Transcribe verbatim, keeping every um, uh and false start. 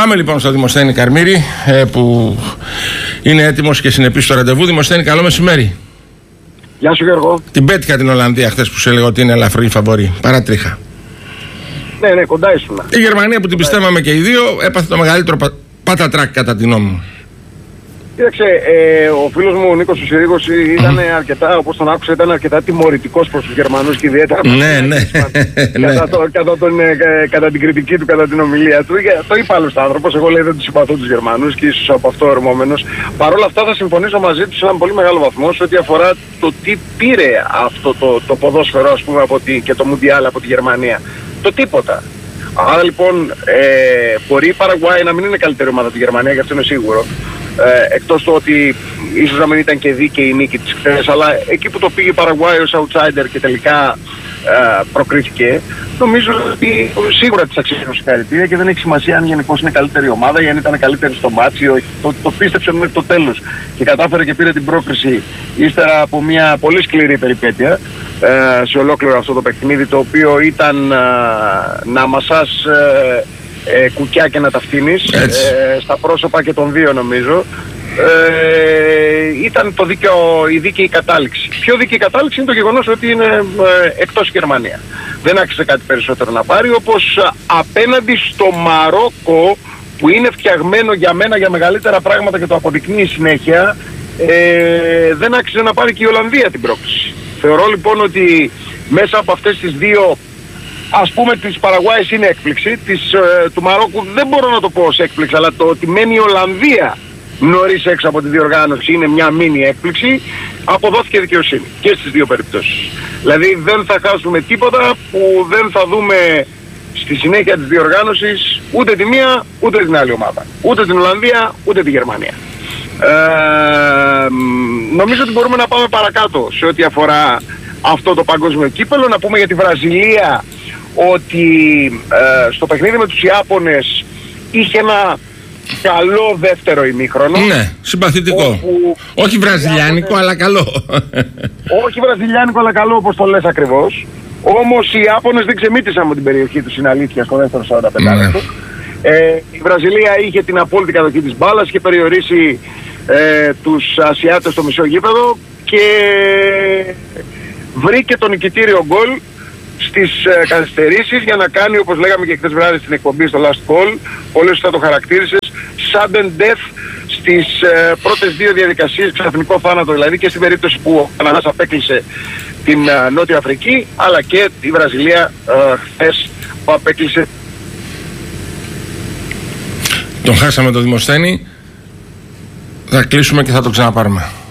Πάμε λοιπόν στο Δημοσθένη Καρμύρη, ε, που είναι έτοιμος και συνεπής στο ραντεβού. Δημοσθένη, καλό μεσημέρι. Γεια σου Γιώργο. Την πέτυχα την Ολλανδία χθες που σου έλεγα ότι είναι ελαφρύ φαβορί. Παρατρίχα. Ναι, ναι, κοντά ήσουν. Η Γερμανία που την πιστεύαμε και οι δύο έπαθε το μεγαλύτερο πα... πατατράκ κατά την νόμη μου. Κοίταξε, ε, ο φίλος μου ο Νίκος Συρίγος ήταν αρκετά, όπως τον άκουσα, ήταν αρκετά τιμωρητικός προς τους Γερμανούς και ιδιαίτερα ναι, ναι, κατά, το, κατά, τον, ε, κατά την κριτική του, κατά την ομιλία του. Το είπε άλλος άνθρωπος, εγώ λέει δεν τους συμπαθώ τους Γερμανούς και ίσως από αυτό ορμόμενος. Παρ' όλα αυτά θα συμφωνήσω μαζί του σε έναν πολύ μεγάλο βαθμό σε ό,τι αφορά το τι πήρε αυτό το, το ποδόσφαιρο, ας πούμε, από τη, και το Μουντιάλ από τη Γερμανία. Το τίποτα. Άρα λοιπόν ε, μπορεί η Παραγουάη να μην είναι καλύτερη ομάδα από τη Γερμανία, γι' αυτό είναι σίγουρο. Ε, εκτός του ότι ίσως να μην ήταν και δίκαιη η νίκη της χθες, αλλά εκεί που το πήγε η Παραγουάη ως outsider και τελικά ε, προκρίθηκε, νομίζω ότι σίγουρα της αξίζει συγχαρητήρια και δεν έχει σημασία αν γενικώς είναι καλύτερη ομάδα ή αν ήταν καλύτερη στο μάτσι ή όχι. Το, το πίστεψε μέχρι το τέλος και κατάφερε και πήρε την πρόκριση ύστερα από μια πολύ σκληρή περιπέτεια ε, σε ολόκληρο αυτό το παιχνίδι, το οποίο ήταν ε, να μασάς ε, Ε, κουκιά και να τα φτύνεις ε, στα πρόσωπα και των δύο νομίζω. Ε, ήταν το δίκαιο, η δίκαιη κατάληξη. Πιο δίκαιη κατάληξη είναι το γεγονός ότι είναι ε, εκτός Γερμανία. Δεν άξιζε κάτι περισσότερο να πάρει, όπως απέναντι στο Μαρόκο που είναι φτιαγμένο για μένα για μεγαλύτερα πράγματα και το αποδεικνύει συνέχεια, ε, δεν άξιζε να πάρει και η Ολλανδία την πρόκληση. Θεωρώ λοιπόν ότι μέσα από αυτές τις δύο, ας πούμε, της Παραγουάης είναι έκπληξη, της, ε, του Μαρόκου δεν μπορώ να το πω ως έκπληξη, αλλά το ότι μένει η Ολλανδία νωρίς έξω από τη διοργάνωση είναι μια μίνι έκπληξη. Αποδόθηκε δικαιοσύνη και στις δύο περιπτώσεις. Δηλαδή δεν θα χάσουμε τίποτα που δεν θα δούμε στη συνέχεια της διοργάνωσης ούτε τη μία ούτε την άλλη ομάδα. Ούτε την Ολλανδία ούτε τη Γερμανία. Ε, νομίζω ότι μπορούμε να πάμε παρακάτω σε ό,τι αφορά αυτό το παγκόσμιο κύπελλο. Να πούμε για τη Βραζιλία ότι ε, στο παιχνίδι με τους Ιάπωνες είχε ένα καλό δεύτερο ημίχρονο. Ναι, συμπαθητικό. Όπου όχι βραζιλιάνικο, Ιάπωνες, αλλά καλό. Όχι βραζιλιάνικο, αλλά καλό, όπως το λες ακριβώς. Όμως οι Ιάπωνες δεν ξεμύτησαν με την περιοχή τους, είναι αλήθεια, στο δεύτερο σαράντα πέντε λεπτό. Ναι. Ε, η Βραζιλία είχε την απόλυτη κατοχή της μπάλας και περιορίσει ε, τους Ασιάτες στο μισό γήπεδο και βρήκε το νικητήριο γκολ στις ε, καθυστερήσεις για να κάνει, όπως λέγαμε και χθες βράδυ στην εκπομπή στο Last Call, πολύ σωστά το χαρακτήρισες, sudden death στις ε, πρώτες δύο διαδικασίες, ξαφνικό θάνατο δηλαδή, και στην περίπτωση που ο Καναδάς απέκλεισε την ε, Νότια Αφρική, αλλά και τη Βραζιλία ε, χθες που απέκλεισε. Τον χάσαμε το Δημοσθένη, θα κλείσουμε και θα το ξαναπάρουμε.